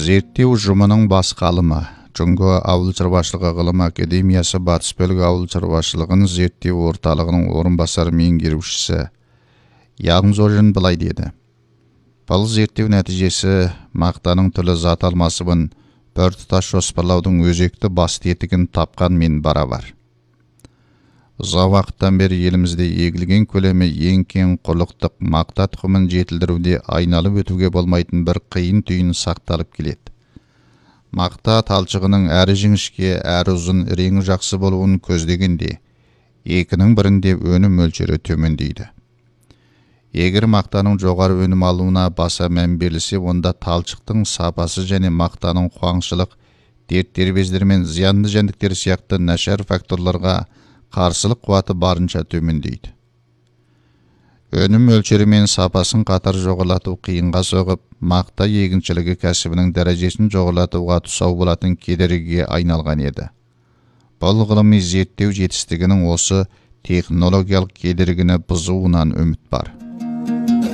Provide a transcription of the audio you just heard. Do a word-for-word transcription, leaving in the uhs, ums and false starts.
Зерттеу ұжымының бас ғалымы, Жұңго ауыл шаруашылығы ғылым академиясы Батыс бөлігі ауыл шаруашылығын зерттеу орталығының орынбасар меңгерушісі Яғымзоржын былай деді. Бұл зерттеу нәтижесі мақтаның түрлі зат алмасыбын біртұтас жоспарлаудың өзекті бас тетігін тапқанмен барабар. Ұзақ уақыттан бері елімізде егілген көлемі ең кең құрлықтық мақта тұқымын жетілдіруде айналып өтуге болмайтын бір қиын түйін сақталып келеді. Мақта талшығының әрі жіңішке, әрі ұзын, реңі жақсы болуын көздегенде, екінің бірінде өнім мөлшері төмендейді. Егер мақтаның жоғары өнім алуына баса мән берілсе, онда талшықтың сапасы және мақтаның қуаңшылық, дерт-дербездер мен зиянды жәндіктер сияқты нашар факторларға қарсылық қуаты барынша төмендейді. Өнім мөлшері мен сапасын қатар жоғарлату қиынға соғып, мақта егіншілігі кәсібінің дәрежесін жоғарлатуға тұсау болатын кедергіге айналған еді. Бұл ғылыми зерттеу жетістігінің осы технологиялық кедергіні бұзуынан үміт бар.